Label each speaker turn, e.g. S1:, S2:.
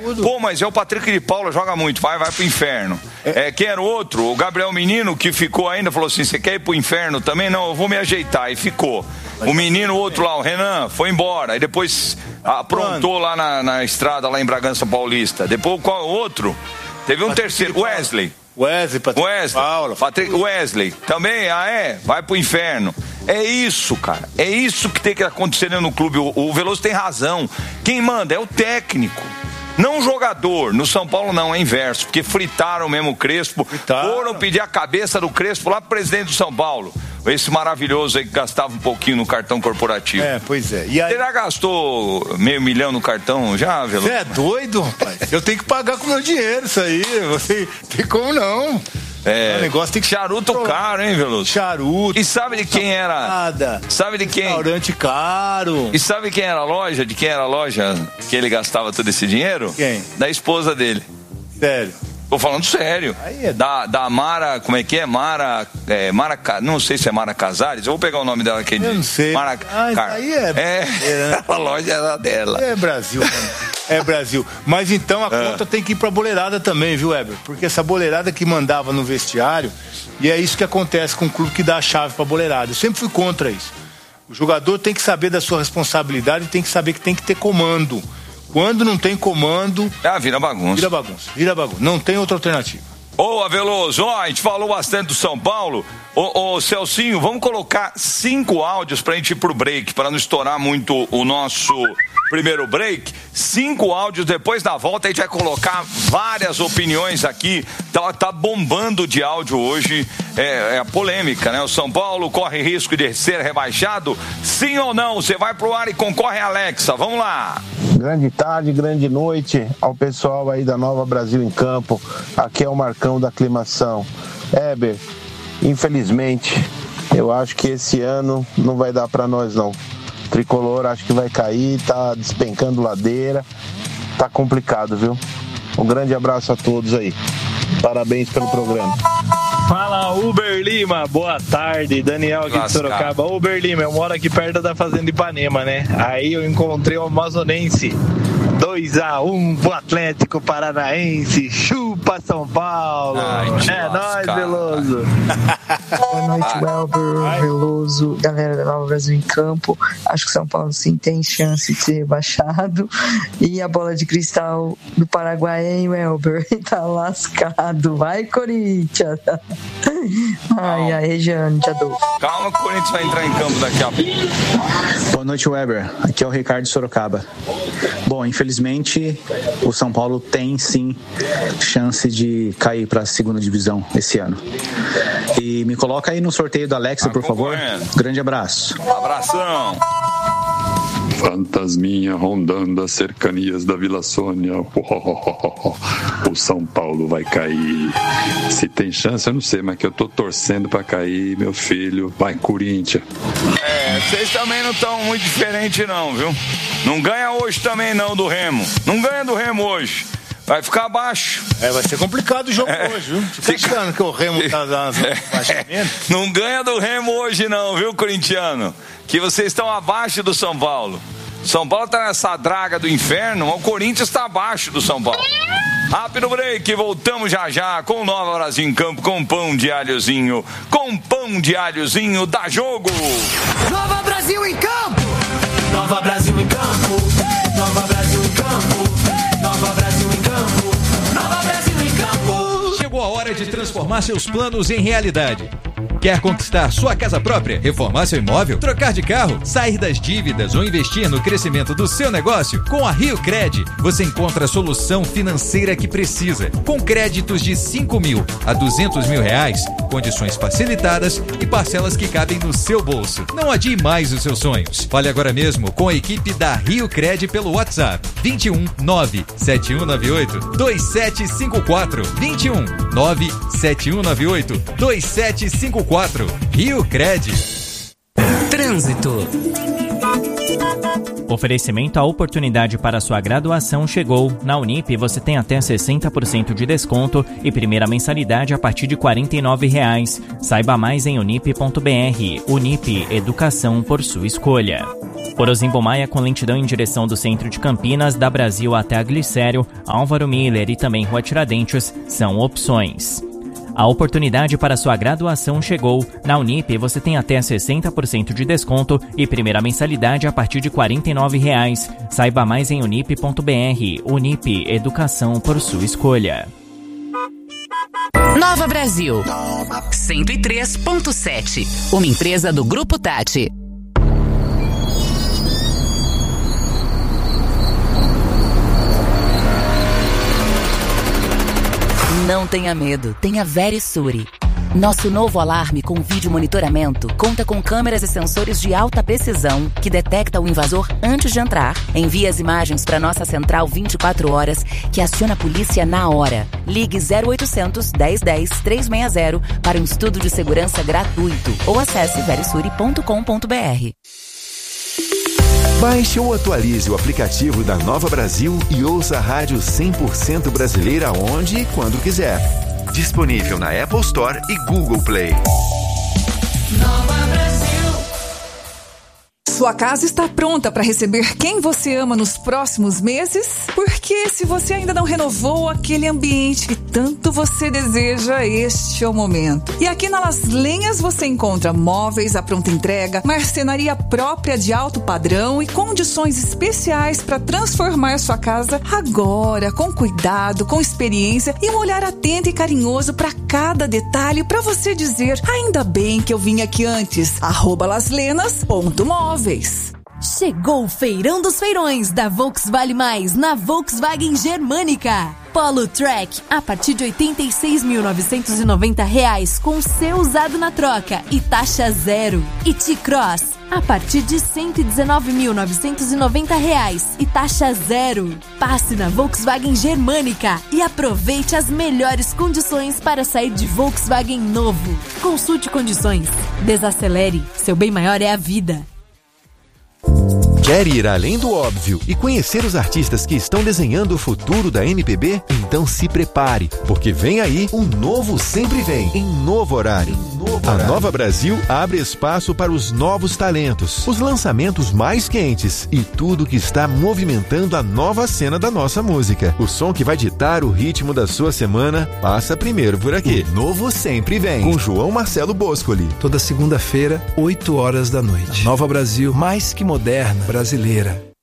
S1: Pô, mas é o Patrick de Paula, joga muito, vai pro inferno. Quem era o outro? O Gabriel Menino, que ficou ainda, falou assim, você quer ir pro inferno também? Não, eu vou me ajeitar. E ficou. O menino, o outro lá, o Renan, foi embora. Aí depois aprontou lá na estrada, lá em Bragança Paulista. Depois qual outro? Teve um terceiro, Wesley, Patrick Wesley. Também, vai pro inferno. É isso, cara. É isso que tem que acontecer no clube. O Veloso tem razão. Quem manda é o técnico. Não o jogador. No São Paulo não, é inverso. Porque fritaram mesmo o Crespo. Foram pedir a cabeça do Crespo lá pro presidente do São Paulo. Esse maravilhoso aí que gastava um pouquinho no cartão corporativo.
S2: Pois é. E aí... Você
S1: já gastou $500 mil no cartão já, Veloso?
S2: Você é doido, rapaz? Eu tenho que pagar com meu dinheiro isso aí. Você tem como não? O negócio tem que...
S1: Charuto caro, hein, Veloso?
S2: Charuto.
S1: E sabe de quem era?
S2: Nada.
S1: Sabe de quem?
S2: Restaurante caro.
S1: E sabe quem era a loja? De quem era a loja que ele gastava todo esse dinheiro?
S2: Quem?
S1: Da esposa dele.
S2: Sério?
S1: Tô falando sério. Da Mara, como é que é? Mara, não sei se é Mara Casares, eu vou pegar o nome dela aqui.
S2: Eu não sei.
S1: Mara,
S2: aí
S1: a loja era dela.
S2: É Brasil, mano. É Brasil. Mas então a conta tem que ir pra boleirada também, viu, Weber? Porque essa boleirada que mandava no vestiário, e é isso que acontece com o clube que dá a chave pra boleirada. Eu sempre fui contra isso. O jogador tem que saber da sua responsabilidade e tem que saber que tem que ter comando. Quando não tem comando...
S1: vira bagunça.
S2: Vira bagunça. Não tem outra alternativa.
S1: Ô, Veloso, a gente falou bastante do São Paulo. Ô, Celcinho, vamos colocar 5 áudios pra gente ir pro break, para não estourar muito o nosso primeiro break. 5 áudios, depois da volta a gente vai colocar várias opiniões aqui. Tá bombando de áudio hoje. É a polêmica, né? O São Paulo corre risco de ser rebaixado? Sim ou não? Você vai pro ar e concorre a Alexa. Vamos lá.
S3: Grande tarde, grande noite ao pessoal aí da Nova Brasil em Campo. Aqui é o Marcão da Aclimação. Heber, infelizmente, eu acho que esse ano não vai dar pra nós não. Tricolor acho que vai cair, tá despencando ladeira, tá complicado, viu? Um grande abraço a todos aí. Parabéns pelo programa.
S4: Fala, Uber Lima, boa tarde, Daniel aqui de Sorocaba. Uber Lima, eu moro aqui perto da Fazenda Ipanema, né? Aí eu encontrei o Amazonense, 2-1 pro Atlético Paranaense, chupa São Paulo. É nóis, Veloso.
S5: Boa noite, Welber, Veloso, galera da Nova Brasil em Campo. Acho que São Paulo sim tem chance de ser rebaixado. E a bola de cristal do Paraguai, hein, Welber? Tá lascado. Vai, Corinthians. Ai, Regiane, te adoro.
S1: Calma que o Corinthians vai entrar em campo daqui a pouco.
S6: Boa noite, Weber. Aqui é o Ricardo de Sorocaba. Bom, infelizmente o São Paulo tem sim chance de cair para a segunda divisão esse ano. E me coloca aí no sorteio da Alexa, por favor. Grande abraço.
S1: Abração.
S7: Fantasminha rondando as cercanias da Vila Sônia. O São Paulo vai cair. Se tem chance, eu não sei, mas que eu tô torcendo pra cair, meu filho. Vai, Corinthians.
S1: Vocês também não estão muito diferentes não, viu? Não ganha hoje também não do Remo. Não ganha do Remo hoje. Vai ficar abaixo.
S2: Vai ser complicado o jogo hoje, viu? Fica achando que o Remo tá dando baixamento.
S1: Não ganha do Remo hoje não, viu, corintiano? Que vocês estão abaixo do São Paulo. São Paulo tá nessa draga do inferno, o Corinthians tá abaixo do São Paulo. Rápido break, voltamos já com o Nova Brasil em Campo, com pão de alhozinho. Com pão de alhozinho, dá jogo!
S8: Nova Brasil em Campo! Nova Brasil em Campo! Nova Brasil em Campo! Nova Brasil em Campo! Nova Brasil em Campo!
S9: Chegou a hora de transformar seus planos em realidade. Quer conquistar sua casa própria, reformar seu imóvel, trocar de carro, sair das dívidas ou investir no crescimento do seu negócio? Com a Rio Cred, você encontra a solução financeira que precisa. Com créditos de 5 mil a 200 mil reais, condições facilitadas e parcelas que cabem no seu bolso. Não adie mais os seus sonhos. Fale agora mesmo com a equipe da Rio Cred pelo WhatsApp 21 97198 2754 21 97198 2754. Rio Cred.
S8: Trânsito.
S10: Oferecimento: a oportunidade para sua graduação chegou. Na Unip você tem até 60% de desconto e primeira mensalidade a partir de R$ 49,00. Saiba mais em unip.br. Unip, educação por sua escolha. Orozimbo Maia com lentidão em direção do centro de Campinas, da Brasil até a Glicério, Álvaro Miller e também Rua Tiradentes são opções. A oportunidade para sua graduação chegou. Na Unip você tem até 60% de desconto e primeira mensalidade a partir de R$ 49,00. Saiba mais em unip.br. Unip, educação por sua escolha.
S11: Nova Brasil 103.7, uma empresa do Grupo Tati. Não tenha medo, tenha Verisure. Nosso novo alarme com vídeo monitoramento conta com câmeras e sensores de alta precisão que detecta o invasor antes de entrar, envia as imagens para nossa central 24 horas que aciona a polícia na hora. Ligue 0800 1010 360 para um estudo de segurança gratuito ou acesse verisure.com.br.
S12: Baixe ou atualize o aplicativo da Nova Brasil e ouça a rádio 100% brasileira onde e quando quiser. Disponível na Apple Store e Google Play.
S13: Nova Brasil. Sua casa está pronta para receber quem você ama nos próximos meses? Porque se você ainda não renovou aquele ambiente que tanto você deseja, este é o momento. E aqui na Las Lenhas você encontra móveis à pronta entrega, marcenaria própria de alto padrão e condições especiais para transformar sua casa agora, com cuidado, com experiência e um olhar atento e carinhoso para cada detalhe, para você dizer: ainda bem que eu vim aqui antes. @laslenas.móveis.
S14: Chegou o Feirão dos Feirões da Volkswagen Mais na Volkswagen Germânica. Polo Track a partir de R$ 86.990 com seu usado na troca e taxa zero. E T-Cross a partir de R$ 119.990 e taxa zero. Passe na Volkswagen Germânica e aproveite as melhores condições para sair de Volkswagen novo. Consulte condições. Desacelere. Seu bem maior é a vida.
S12: Quer ir além do óbvio e conhecer os artistas que estão desenhando o futuro da MPB? Então se prepare, porque vem aí um novo Sempre Vem, em novo horário. A Nova Brasil abre espaço para os novos talentos, os lançamentos mais quentes e tudo que está movimentando a nova cena da nossa música. O som que vai ditar o ritmo da sua semana passa primeiro por aqui. O novo Sempre Vem, com João Marcelo Boscoli.
S15: Toda segunda-feira, 8 horas da noite. A Nova Brasil, mais que moderna, brasileira.